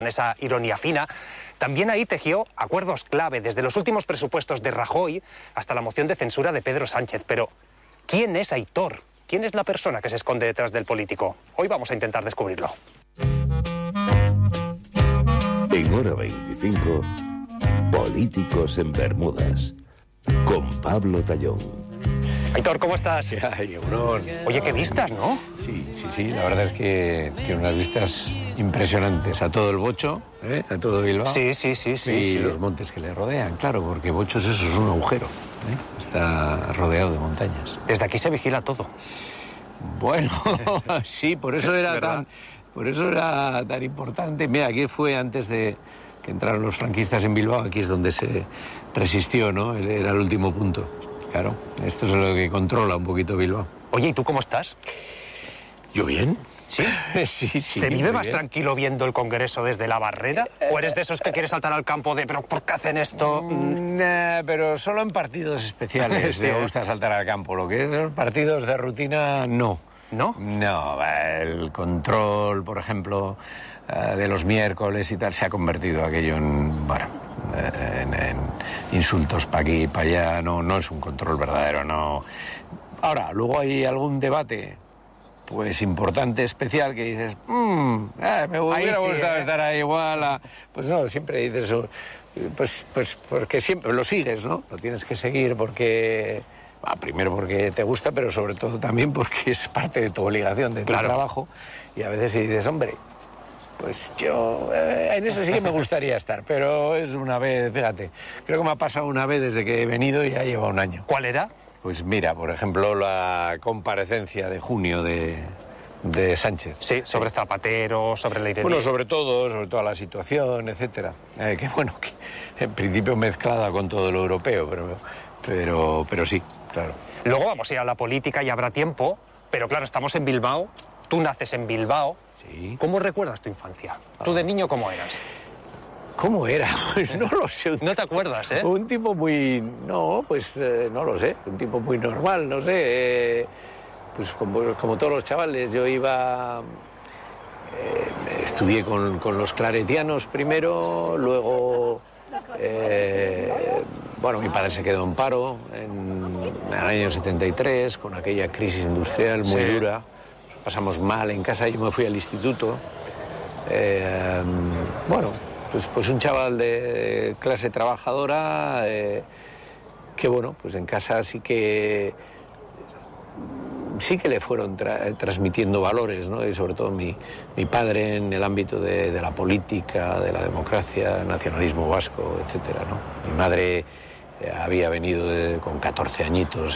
Con esa ironía fina, también ahí tejió acuerdos clave, desde los últimos presupuestos de Rajoy hasta la moción de censura de Pedro Sánchez. Pero, ¿quién es Aitor? ¿Quién es la persona que se esconde detrás del político? Hoy vamos a intentar descubrirlo. En Hora 25, Políticos en Bermudas, con Pablo Tallón. Aitor, ¿cómo estás? Ay, Eurón. Oye, qué vistas, ¿no? Sí, la verdad es que tiene unas vistas impresionantes a todo el Bocho, a todo Bilbao. Sí. Y los montes que le rodean, claro, porque Bocho eso es un agujero, está rodeado de montañas. Desde aquí se vigila todo. Bueno, sí, por eso era tan importante. Mira, aquí fue antes de que entraron los franquistas en Bilbao, aquí es donde se resistió, ¿no? Era el último punto. Claro, esto es lo que controla un poquito Bilbao. Oye, ¿y tú cómo estás? ¿Yo bien? ¿Sí? Sí. ¿Se vive más tranquilo viendo el Congreso desde la barrera? ¿O eres de esos que quieres saltar al campo de, pero ¿por qué hacen esto? Pero solo en partidos especiales Sí, me gusta saltar al campo. Lo que es los partidos de rutina, no. ¿No? No, el control, por ejemplo, de los miércoles y tal, se ha convertido aquello en, bueno, en insultos para aquí y para allá. No es un control verdadero, no. Ahora, luego hay algún debate, pues importante, especial, que dices, me hubiera gustado estar ahí igual. Pues no, siempre dices eso. Pues porque siempre lo sigues, ¿no? Lo tienes que seguir porque... primero porque te gusta, pero sobre todo también porque es parte de tu obligación, de tu trabajo. Y a veces dices, hombre, pues yo en eso sí que me gustaría estar, pero es una vez, fíjate, creo que me ha pasado una vez desde que he venido y ya lleva un año. ¿Cuál era? Pues mira, por ejemplo, la comparecencia de junio de Sánchez. Sí, sobre Zapatero, sobre la Irene. Bueno, sobre toda la situación, etcétera. Que bueno, que en principio mezclada con todo lo europeo, pero sí. Claro. Luego vamos a ir a la política y habrá tiempo, pero claro, estamos en Bilbao, tú naces en Bilbao. Sí. ¿Cómo recuerdas tu infancia? ¿Tú de niño cómo eras? ¿Cómo era? Pues no lo sé. No te acuerdas, ¿eh? Un tipo muy... No, pues no lo sé. Un tipo muy normal, no sé. Pues como todos los chavales, yo iba... estudié con los claretianos primero, luego... bueno, mi padre se quedó en paro en el año 73, con aquella crisis industrial muy dura. Pasamos mal en casa, yo me fui al instituto. Bueno, pues un chaval de clase trabajadora que, bueno, pues en casa sí que le fueron transmitiendo valores, ¿no? Y sobre todo mi padre en el ámbito de la política, de la democracia, nacionalismo vasco, etcétera, ¿no? Mi madre había venido con 14 añitos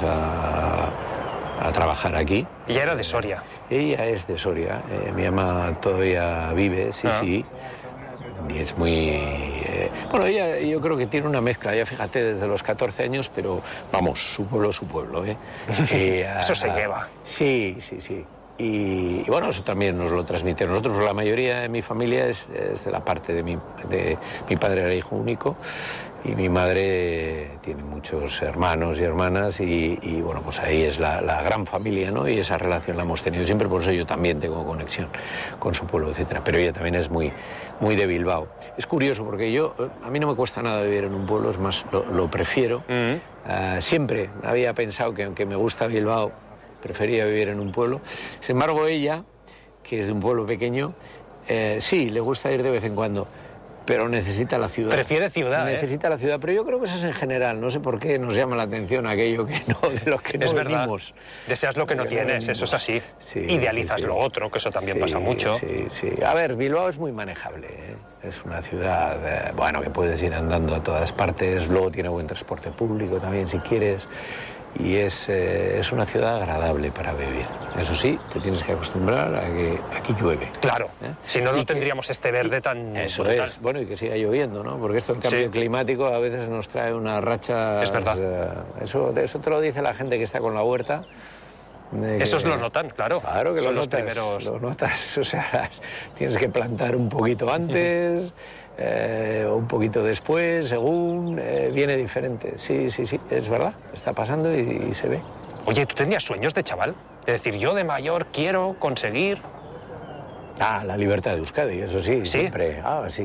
a trabajar aquí. ¿Ella era de Soria? Ella es de Soria. Mi mamá todavía vive, sí. Y es muy... bueno, ella yo creo que tiene una mezcla, ya fíjate, desde los 14 años, pero vamos, su pueblo, ¿eh? Eso se lleva. Sí. Y bueno, eso también nos lo transmite. Nosotros, la mayoría de mi familia es de la parte de mi padre, era hijo único, y mi madre tiene muchos hermanos y hermanas, y bueno, pues ahí es la gran familia, ¿no? Y esa relación la hemos tenido siempre, por eso yo también tengo conexión con su pueblo, etcétera. Pero ella también es muy de Bilbao. Es curioso porque a mí no me cuesta nada vivir en un pueblo, es más, lo prefiero. Siempre había pensado que aunque me gusta Bilbao, prefería vivir en un pueblo. Sin embargo, ella, que es de un pueblo pequeño, sí, le gusta ir de vez en cuando, pero necesita la ciudad. Prefiere ciudad, Necesita la ciudad, pero yo creo que eso es en general. No sé por qué nos llama la atención aquello que no, de lo que no venimos. Deseas lo que no tienes, eso es así. Sí, idealizas lo otro, que eso también pasa mucho. Sí. A ver, Bilbao es muy manejable, ¿eh? Es una ciudad, bueno, que puedes ir andando a todas partes, luego tiene buen transporte público también, si quieres. Y es una ciudad agradable para vivir. Eso sí, te tienes que acostumbrar a que aquí llueve. Claro, si no, no tendríamos este verde tan eso brutal. Es, bueno, y que siga lloviendo, ¿no? Porque esto, el cambio climático, a veces nos trae una racha... Es verdad. Eso te lo dice la gente que está con la huerta. Esos lo notan, claro. Claro que son lo los notas, primeros. lo notas, o sea, tienes que plantar un poquito antes... un poquito después, según, viene diferente. Sí, es verdad, está pasando y se ve. Oye, ¿tú tenías sueños de chaval? Es decir, yo de mayor quiero conseguir... Ah, la libertad de Euskadi, eso sí, ¿Sí? siempre. Ah, sí.